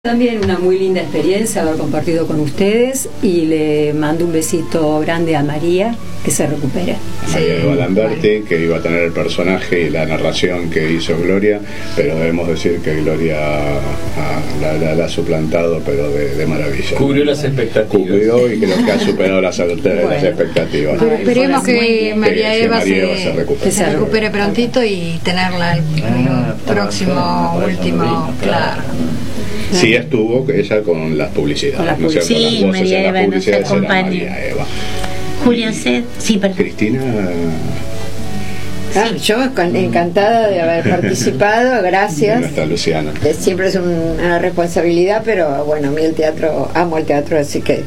También una muy linda experiencia haber compartido con ustedes y le mando un besito grande a María, que se recupere. María Eva Lamberti, que iba a tener el personaje y la narración que hizo Gloria, pero debemos decir que Gloria la ha suplantado, pero de maravilla. Cubrió las expectativas. Cubrió y creo que ha superado las expectativas. Pero esperemos que María Eva se recupere prontito y tenerla el próximo, último, claro. Sí, estuvo ella con las publicidades, ¿no es cierto? Sí, las voces María Eva nos acompaña. María Eva. Julio Ced, sí, perdón. Cristina. Yo encantada de haber participado, gracias. No está Luciana. Siempre es una responsabilidad, pero bueno, a mí amo el teatro, así que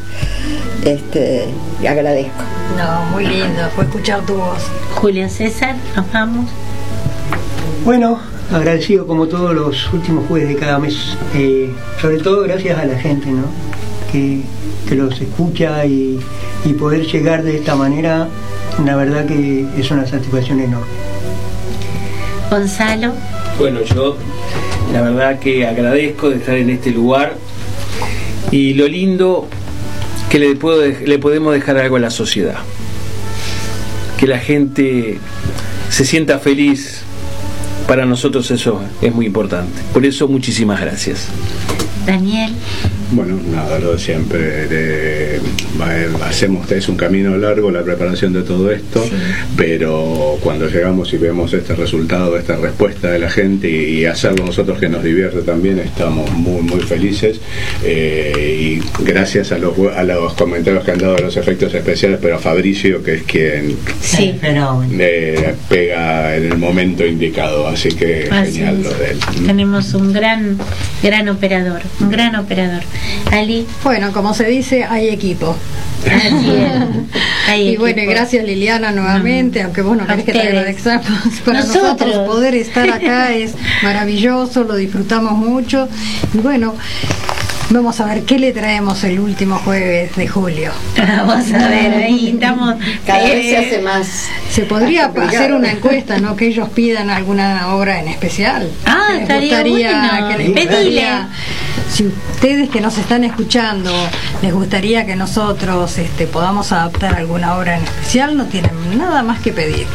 agradezco. No, muy lindo, fue escuchar tu voz. Julio César, nos vamos. Bueno, agradecido como todos los últimos jueves de cada mes, sobre todo gracias a la gente, ¿no? que los escucha y poder llegar de esta manera, la verdad que es una satisfacción enorme. Gonzalo. Bueno, yo la verdad que agradezco de estar en este lugar y lo lindo que le podemos dejar algo a la sociedad, que la gente se sienta feliz. Para nosotros eso es muy importante. Por eso muchísimas gracias. Daniel. Bueno, nada, lo de siempre. Es un camino largo la preparación de todo esto, sí. Pero cuando llegamos y vemos este resultado, esta respuesta de la gente y hacerlo nosotros que nos divierte también, estamos muy muy felices, y gracias a los comentarios que han dado de los efectos especiales, pero a Fabricio, que es quien sí, pega en el momento indicado, así que genial lo de él. Tenemos un gran operador, un gran operador. Ali. Bueno, como se dice, hay equipo. Así es. Y bueno, y gracias Liliana nuevamente, aunque vos no querés que te agradezcamos. Para nosotros poder estar acá es maravilloso, lo disfrutamos mucho. Y bueno, vamos a ver qué le traemos el último jueves de julio. Vamos a ver, ahí estamos. Cada vez se hace más. Se podría hacer una encuesta, ¿no? Que ellos pidan alguna obra en especial. Estaría bueno. Que les gustaría, si ustedes que nos están escuchando les gustaría que nosotros podamos adaptar alguna obra en especial, no tienen nada más que pedirlo.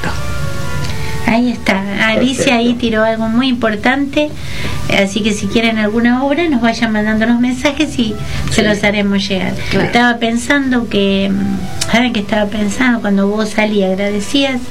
Ahí está, Alicia ahí tiró algo muy importante, así que si quieren alguna obra nos vayan mandando los mensajes y se los haremos llegar. Claro. Estaba pensando ¿saben qué estaba pensando? Cuando vos salí agradecías,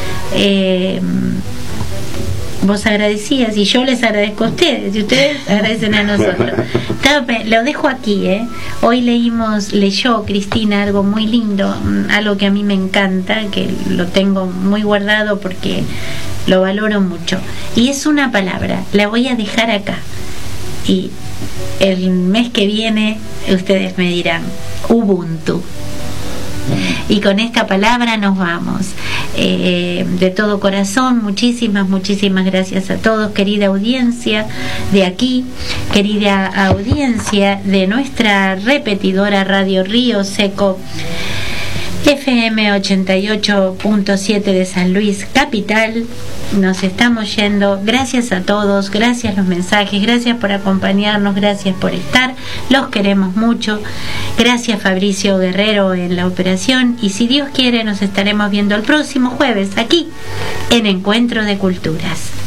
vos agradecías y yo les agradezco a ustedes y ustedes agradecen a nosotros. Lo dejo aquí, Hoy leyó Cristina algo muy lindo, algo que a mí me encanta, que lo tengo muy guardado porque lo valoro mucho, y es una palabra, la voy a dejar acá y el mes que viene ustedes me dirán: Ubuntu. Y con esta palabra nos vamos. De todo corazón, muchísimas gracias a todos, querida audiencia de aquí, querida audiencia de nuestra repetidora Radio Río Seco FM 88.7 de San Luis Capital. Nos estamos yendo. Gracias a todos, gracias los mensajes, gracias por acompañarnos, gracias por estar, los queremos mucho. Gracias Fabricio Guerrero en la operación, y si Dios quiere nos estaremos viendo el próximo jueves aquí en Encuentro de Culturas.